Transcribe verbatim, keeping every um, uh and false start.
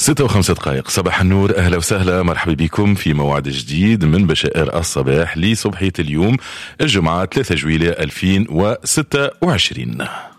ستة وخمسة دقائق صباح النور، أهلا وسهلا، مرحبا بكم في موعد جديد من بشائر الصباح لصبحية اليوم الجمعة ثلاثة جويلية ألفين وستة وعشرين.